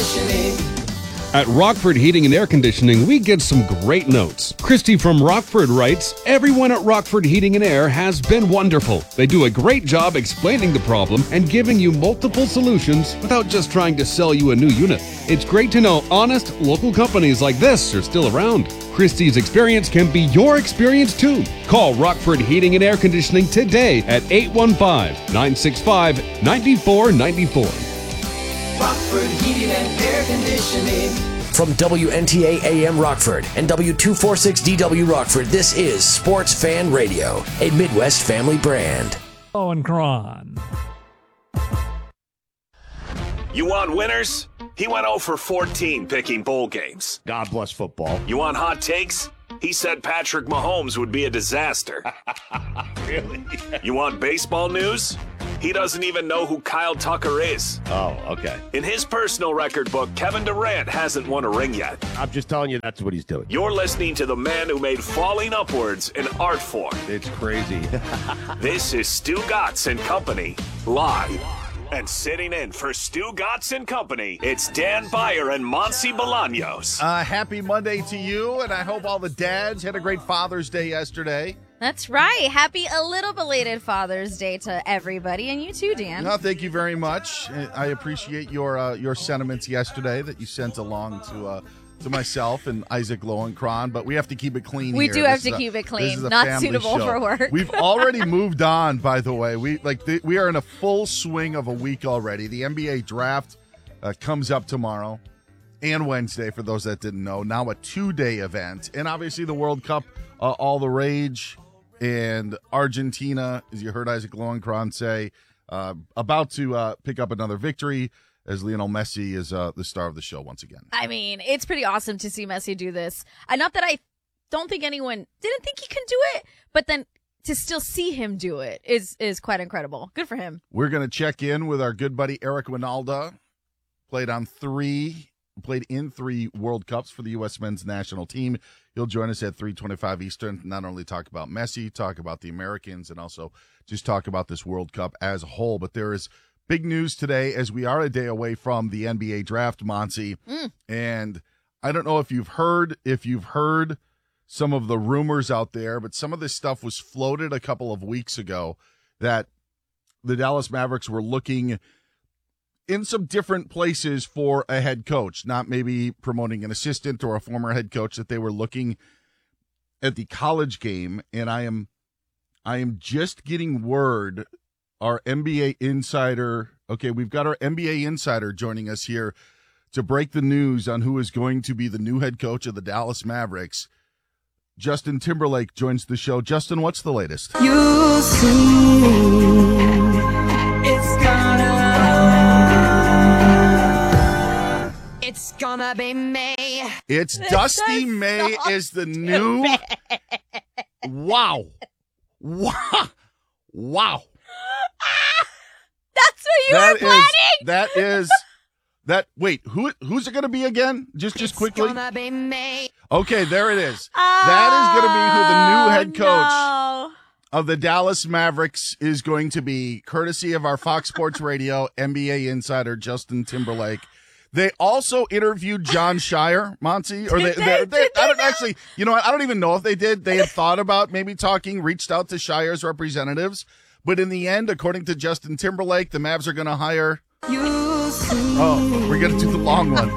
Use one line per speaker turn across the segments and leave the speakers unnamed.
conditioning.
At Rockford Heating and Air Conditioning, we get some great notes. Christy from Rockford writes, "Everyone at Rockford Heating and Air has been wonderful. They do a great job explaining the problem and giving you multiple solutions without just trying to sell you a new unit. It's great to know honest, local companies like this are still around. Christy's experience can be your experience too. Call Rockford Heating and Air Conditioning today at 815-965-9494.
Rockford Heating and Air Conditioning.
From WNTA AM Rockford and W246DW Rockford, this is Sports Fan Radio, a Midwest family brand.
Owen Cron.
You want winners? He went 0 for 14 picking bowl games.
God bless football.
You want hot takes? He said Patrick Mahomes would be a disaster.
Really?
You want baseball news? He doesn't even know who Kyle Tucker is.
Oh, okay.
In his personal record book, Kevin Durant hasn't won a ring yet.
I'm just telling you that's what he's doing.
You're listening to the man who made falling upwards an art form.
It's crazy.
This is Stu Gatz and Company, live. And sitting in for Stu Gatz and Company, it's Dan Beyer and Monsi Bolaños.
Happy Monday to you, and I hope all the dads had a great Father's Day yesterday.
That's right. Happy a little belated Father's Day to everybody, and you too, Dan.
No, thank you very much. I appreciate your sentiments yesterday that you sent along to myself and Isaac Lowenkron, but we have to keep it clean.
We
here.
do have to keep it clean. Not suitable for work.
We've already moved on, by the way. We are in a full swing of a week already. The NBA draft comes up tomorrow and Wednesday, for those that didn't know. Now a 2-day event. And obviously the World Cup, all the rage. And Argentina, as you heard Isaac Lowenkron say, about to pick up another victory, as Lionel Messi is the star of the show once again.
I mean, it's pretty awesome to see Messi do this. Not that I don't think anyone didn't think he can do it, but then to still see him do it is quite incredible. Good for him.
We're going to check in with our good buddy Eric Winalda. Played in 3 World Cups for the U.S. men's national team. He'll join us at 3:25 Eastern. Not only talk about Messi, talk about the Americans, and also just talk about this World Cup as a whole. But there is big news today, as we are a day away from the NBA draft, Monty. And I don't know if you've heard some of the rumors out there, but some of this stuff was floated a couple of weeks ago that the Dallas Mavericks were looking in some different places for a head coach, not maybe promoting an assistant or a former head coach, that they were looking at the college game. And I am just getting word. Our NBA insider, we've got our NBA insider joining us here to break the news on who is going to be the new head coach of the Dallas Mavericks. Justin Timberlake joins the show. Justin, what's the latest?
You see, it's gonna be me.
It's Dusty May is the new. Wow.
That's what you were planning?
Wait, who's it going to be again? Just quickly.
It's gonna be me.
Okay, there it is. That is going to be who the new head coach of the Dallas Mavericks is going to be, courtesy of our Fox Sports Radio NBA insider, Justin Timberlake. They also interviewed John Shire, Monty, or I don't actually, you know what? I don't even know if they did. They had thought about maybe reached out to Shire's representatives, but in the end, according to Justin Timberlake, the Mavs are going to hire. We're going to do the long one.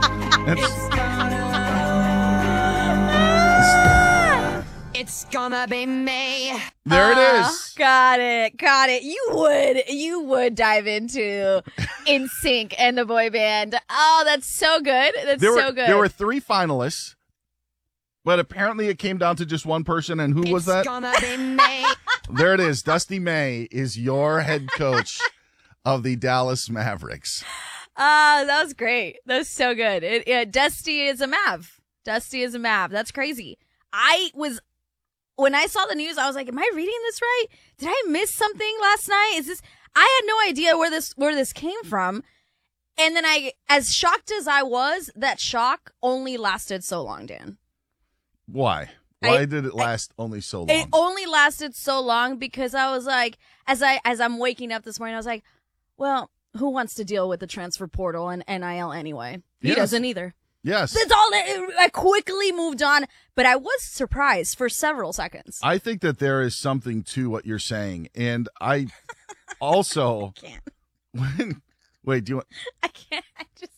It's gonna be me.
There it is.
Got it. You would dive into NSYNC and the boy band. Oh, that's so good. So good.
There were 3 finalists, but apparently it came down to just one person, and who was that?
It's gonna be me.
There it is. Dusty May is your head coach of the Dallas Mavericks.
That was great. That was so good. Dusty is a Mav. That's crazy. When I saw the news, I was like, am I reading this right? Did I miss something last night? I had no idea where this came from. And then as shocked as I was, that shock only lasted so long, Dan.
Why? Why did it last only so long?
It only lasted so long because I was like, as I'm waking up this morning, I was like, well, who wants to deal with the transfer portal and NIL anyway? He
Yes.
doesn't either.
Yes.
That's all. I quickly moved on, but I was surprised for several seconds.
I think that there is something to what you're saying. And I also. Wait, do you want.
I can't. I just.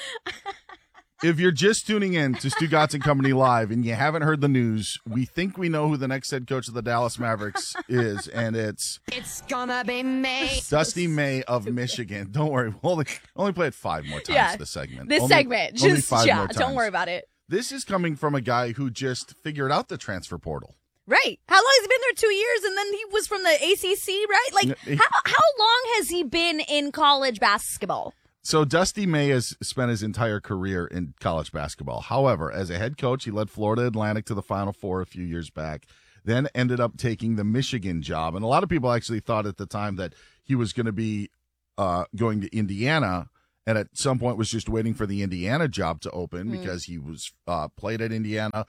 If you're just tuning in to Stu Gatz and Company Live and you haven't heard the news, we think we know who the next head coach of the Dallas Mavericks is, and it's
gonna be me.
Dusty May of Michigan. Don't worry, we'll only play it 5 more times this segment.
This
Only-
segment.
only
Just,
5 more
don't
times.
worry about it.
This is coming from a guy who just figured out the transfer portal.
Right. How long has he been there? 2 years, and then he was from the ACC, right? Like,
Yeah.
how long has he been in college basketball?
So Dusty May has spent his entire career in college basketball. However, as a head coach, he led Florida Atlantic to the Final Four a few years back, then ended up taking the Michigan job. And a lot of people actually thought at the time that he was going to be going to Indiana, and at some point was just waiting for the Indiana job to open because he was played at Indiana,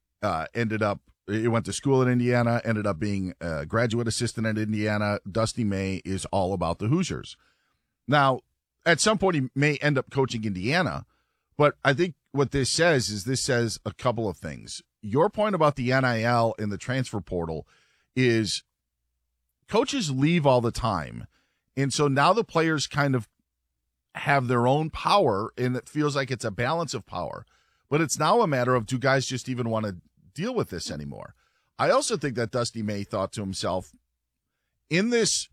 he went to school at Indiana, ended up being a graduate assistant at Indiana. Dusty May is all about the Hoosiers. Now, at some point, he may end up coaching Indiana, but I think what this says a couple of things. Your point about the NIL and the transfer portal is coaches leave all the time, and so now the players kind of have their own power, and it feels like it's a balance of power. But it's now a matter of, do guys just even want to deal with this anymore? I also think that Dusty May thought to himself, in this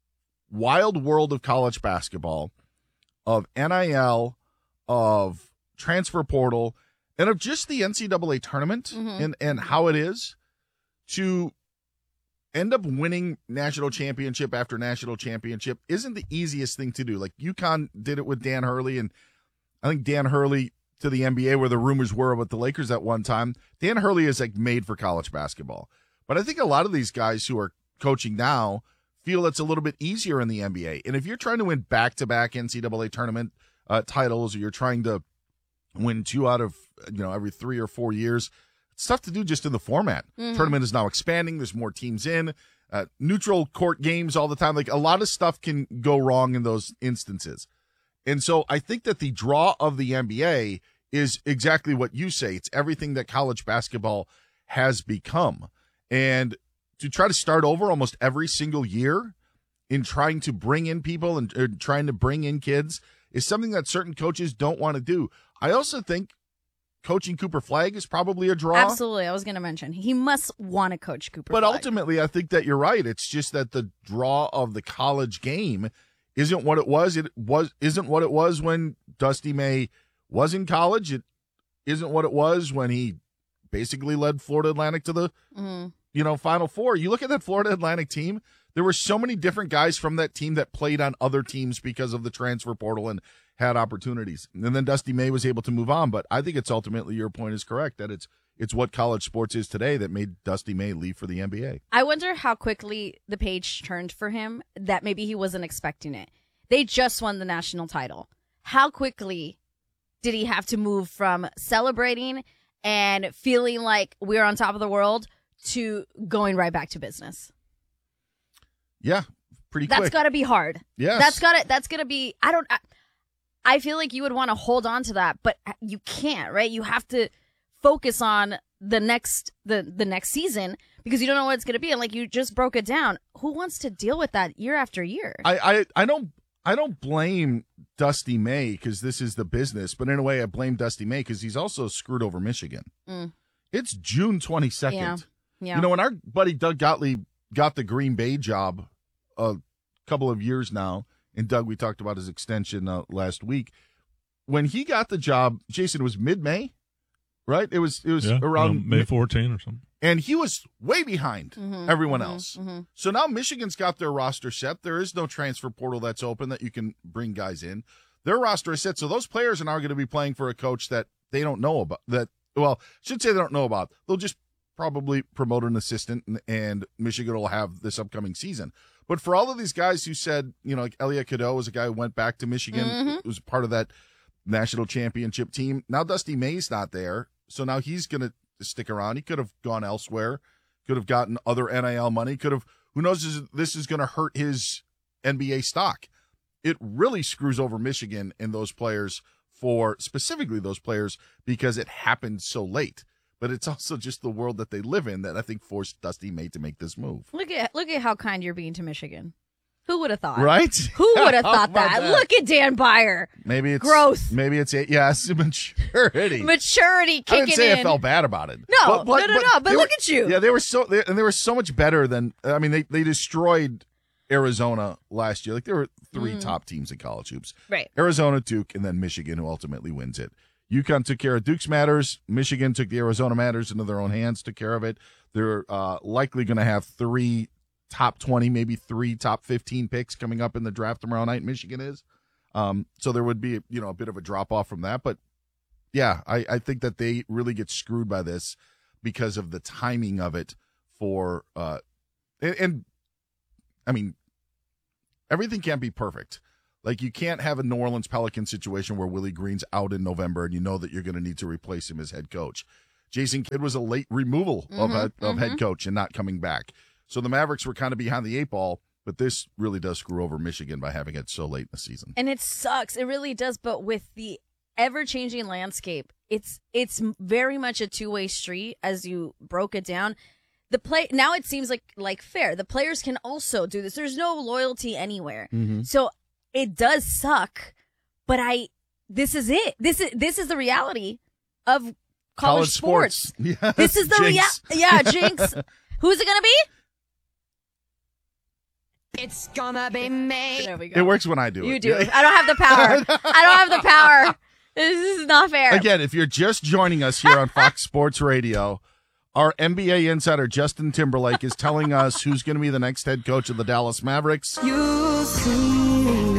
wild world of college basketball, of NIL, of transfer portal, and of just the NCAA tournament and how it is, to end up winning national championship after national championship isn't the easiest thing to do. Like UConn did it with Dan Hurley, and I think Dan Hurley to the NBA, where the rumors were about the Lakers at one time. Dan Hurley is like made for college basketball. But I think a lot of these guys who are coaching now feel it's a little bit easier in the NBA. And if you're trying to win back-to-back NCAA tournament titles, or you're trying to win 2 out of every 3 or 4 years, it's tough to do just in the format. Tournament is now expanding. There's more teams in. Neutral court games all the time. Like, a lot of stuff can go wrong in those instances. And so I think that the draw of the NBA is exactly what you say. It's everything that college basketball has become. And to try to start over almost every single year in trying to bring in people and trying to bring in kids is something that certain coaches don't want to do. I also think coaching Cooper Flagg is probably a draw.
Absolutely. I was going to mention he must want to coach Cooper
But
Flagg.
ultimately, I think that you're right. It's just that the draw of the college game isn't what it was. Isn't what it was when Dusty May was in college. It isn't what it was when he basically led Florida Atlantic to the Final Four. You look at that Florida Atlantic team, there were so many different guys from that team that played on other teams because of the transfer portal and had opportunities. And then Dusty May was able to move on. But I think it's ultimately, your point is correct, that it's what college sports is today that made Dusty May leave for the NBA.
I wonder how quickly the page turned for him, that maybe he wasn't expecting it. They just won the national title. How quickly did he have to move from celebrating and feeling like we're on top of the world to going right back to business?
Yeah, pretty quick.
That's got to be hard.
Yes.
That's got to be, I feel like you would want to hold on to that, but you can't, right? You have to focus on the next season because you don't know what it's going to be. And like you just broke it down. Who wants to deal with that year after year?
I don't blame Dusty May because this is the business, but in a way I blame Dusty May because he's also screwed over Michigan. It's June 22nd.
Yeah.
When our buddy Doug Gottlieb got the Green Bay job a couple of years now, and Doug, we talked about his extension last week. When he got the job, Jason, it was mid-May, right? It was around
May 14 or something.
And he was way behind everyone else. So now Michigan's got their roster set. There is no transfer portal that's open that you can bring guys in. Their roster is set. So those players are now going to be playing for a coach that they don't know about. I should say they don't know about. They'll just probably promote an assistant, and Michigan will have this upcoming season. But for all of these guys who said, like Elia Cadeau was a guy who went back to Michigan, who was part of that national championship team. Now Dusty May's not there. So now he's going to stick around. He could have gone elsewhere, could have gotten other NIL money, who knows, this is going to hurt his NBA stock. it really screws over Michigan and those players, for specifically those players, because it happened so late. But it's also just the world that they live in that I think forced Dusty May to make this move.
Look at how kind you're being to Michigan. Who would have thought?
Right?
Who would have
How
thought
about
that? Look at Dan Byer.
Maybe it's
Growth.
Maybe it's maturity.
Maturity kicking in.
I didn't say I felt bad about it.
No, no. But
they
look at you.
Yeah, they were so much better than. I mean, they destroyed Arizona last year. Like, there were three top teams in college hoops.
Right.
Arizona, Duke, and then Michigan, who ultimately wins it. UConn took care of Duke's matters. Michigan took the Arizona matters into their own hands, took care of it. They're likely going to have 3 top 20, maybe 3 top 15 picks coming up in the draft tomorrow night. Michigan is. So there would be, a bit of a drop off from that. But yeah, I think that they really get screwed by this because of the timing of it for, and I mean, everything can't be perfect. Like, you can't have a New Orleans Pelicans situation where Willie Green's out in November and you know that you're going to need to replace him as head coach. Jason Kidd was a late removal of head coach and not coming back. So the Mavericks were kind of behind the 8 ball, but this really does screw over Michigan by having it so late in the season. And
it sucks. It really does. But with the ever-changing landscape, it's very much a two-way street, as you broke it down. Now it seems like fair. The players can also do this. There's no loyalty anywhere. So it does suck, but this is it. This is the reality of college sports.
Yes,
this is the reality. Yeah, Jinx. Who's it gonna be?
It's gonna be me.
There we go.
It works when I do it.
You do it. I don't have the power. I don't have the power. This is not fair.
Again, if you're just joining us here on Fox Sports Radio, our NBA insider Justin Timberlake is telling us who's going to be the next head coach of the Dallas Mavericks.
You see,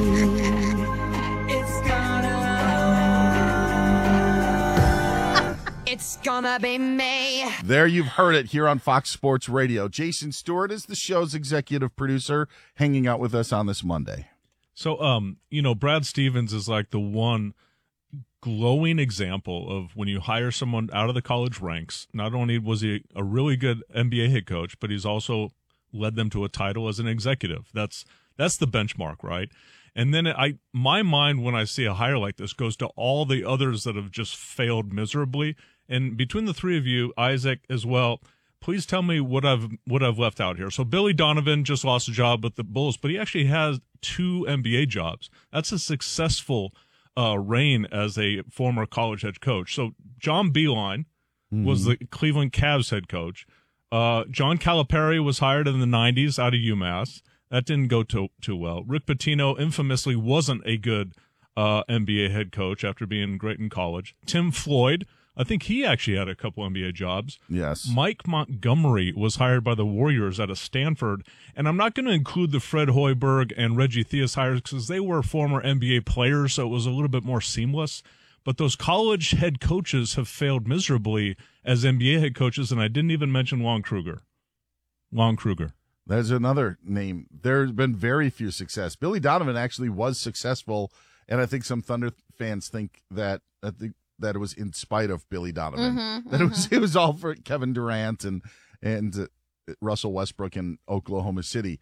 it's gonna be me.
There, you've heard it here on Fox Sports Radio. Jason Stewart is the show's executive producer, hanging out with us on this Monday.
So, Brad Stevens is like the one glowing example of when you hire someone out of the college ranks. Not only was he a really good NBA head coach, but he's also led them to a title as an executive. That's the benchmark, right? And then my mind, when I see a hire like this, goes to all the others that have just failed miserably. And between the three of you, Isaac as well, please tell me what I've left out here. So Billy Donovan just lost a job with the Bulls, but he actually has 2 NBA jobs. That's a successful reign as a former college head coach. So John Beilein was the Cleveland Cavs head coach. John Calipari was hired in the 90s out of UMass. That didn't go too well. Rick Pitino infamously wasn't a good NBA head coach after being great in college. Tim Floyd, I think he actually had a couple NBA jobs.
Yes.
Mike Montgomery was hired by the Warriors out of Stanford. And I'm not going to include the Fred Hoiberg and Reggie Theus hires because they were former NBA players, so it was a little bit more seamless. But those college head coaches have failed miserably as NBA head coaches, and I didn't even mention Lon Kruger.
There's another name. There's been very few success. Billy Donovan actually was successful, and I think some Thunder fans think that it was in spite of Billy Donovan. It was all for Kevin Durant and Russell Westbrook in Oklahoma City.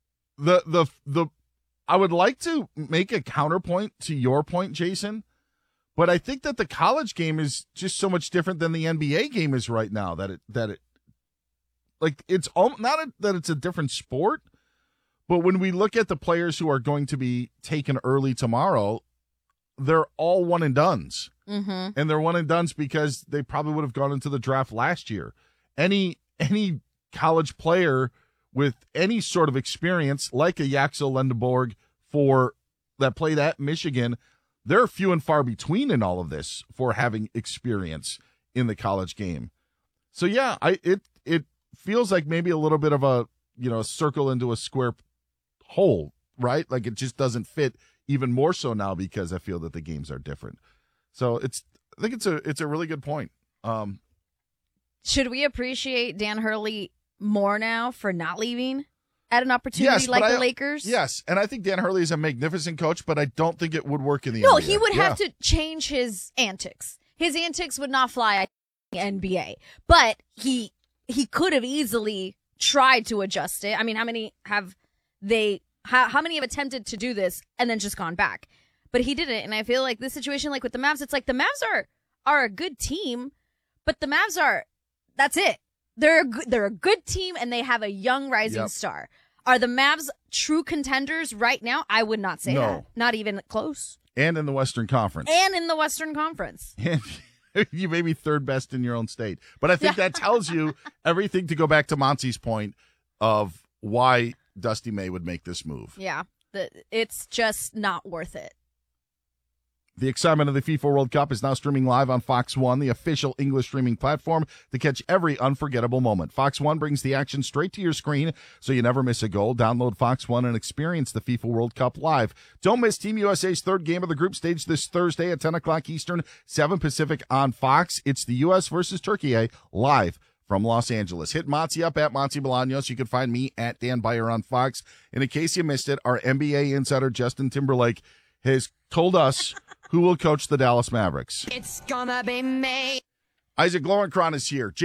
I would like to make a counterpoint to your point, Jason, but I think that the college game is just so much different than the NBA game is right now. It's not that it's a different sport, but when we look at the players who are going to be taken early tomorrow, they're all one and dones. And they're one and dones because they probably would have gone into the draft last year. Any college player with any sort of experience, like a Yaxel Lendeborg that played at Michigan, they're few and far between in all of this for having experience in the college game. So yeah, it feels like maybe a little bit of a circle into a square hole, right? Like it just doesn't fit, even more so now because I feel that the games are different. So I think it's a really good point.
Should we appreciate Dan Hurley more now for not leaving at an opportunity like the Lakers?
Yes, and I think Dan Hurley is a magnificent coach, but I don't think it would work in the NBA.
No, he would have to change his antics. His antics would not fly at the NBA, but he could have easily tried to adjust it. I mean, how many have they How many have attempted to do this and then just gone back? But he didn't. And I feel like this situation, like with the Mavs, it's like the Mavs are a good team, but the Mavs that's it. They're a good team, and they have a young rising star. Are the Mavs true contenders right now? I would not say that. Not even close.
And in the Western Conference. And you may be third best in your own state. But I think that tells you everything to go back to Monty's point of why Dusty May would make this move.
Yeah. It's just not worth it.
The excitement of the FIFA World Cup is now streaming live on Fox One, the official English streaming platform to catch every unforgettable moment. Fox One brings the action straight to your screen so you never miss a goal. Download Fox One and experience the FIFA World Cup live. Don't miss Team USA's third game of the group stage this Thursday at 10 o'clock Eastern, 7 Pacific on Fox. It's the U.S. versus Turkey live from Los Angeles. Hit Monty up at Monty Bolaños. You can find me at Dan Beyer on Fox. And in case you missed it, our NBA insider Justin Timberlake has told us who will coach the Dallas Mavericks.
It's gonna be me.
Isaac Lowenkron is here.